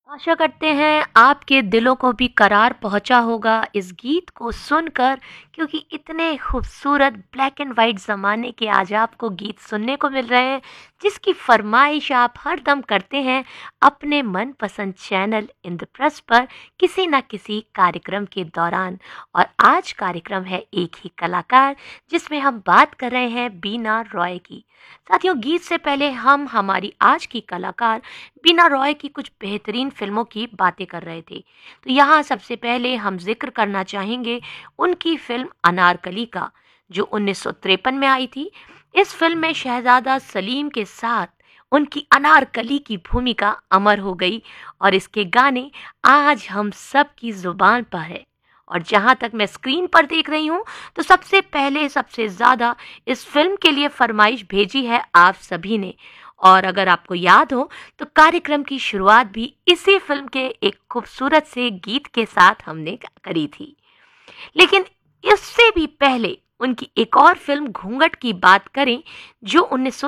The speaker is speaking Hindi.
आशा करते हैं आपके दिलों को भी करार पहुंचा होगा इस गीत को सुनकर, क्योंकि इतने खूबसूरत ब्लैक एंड वाइट ज़माने के आज आपको गीत सुनने को मिल रहे हैं जिसकी फरमाइश आप हर दम करते हैं अपने मनपसंद चैनल इंद्रप्रस्थ पर किसी न किसी कार्यक्रम के दौरान। और आज कार्यक्रम है एक ही कलाकार, जिसमें हम बात कर रहे हैं बीना रॉय की। साथियों, गीत से पहले हम हमारी आज की कलाकार बीना रॉय की कुछ बेहतरीन फिल्मों की बातें कर रहे थे। तो यहाँ सबसे पहले हम जिक्र करना चाहेंगे उनकी फिल्म अनारकली का, जो 1953 में आई थी। इस फिल्म में शहजादा सलीम के साथ उनकी अनारकली की भूमिका अमर हो गई और इसके गाने आज हम सब की जुबान पर है। और जहां तक मैं स्क्रीन पर देख रही हूं, तो सबसे पहले सबसे ज्यादा इस फिल्म के लिए फरमाइश भेजी है आप सभी ने। और अगर आपको याद हो तो कार्यक्रम की शुरुआत भी इसी फिल्म के एक खूबसूरत से गीत के साथ हमने करी थी। लेकिन इससे भी पहले उनकी एक और फिल्म घूंघट की बात करें, जो 19